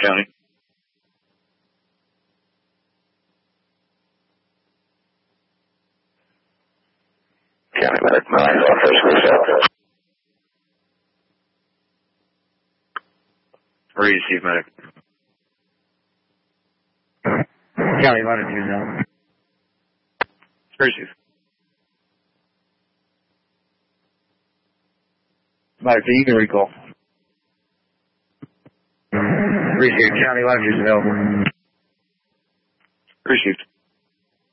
County. County Medic 9, office receptor. Receive medic. County latitude now. Receive. Medic, you can recall. Receive. County latitude available. Received.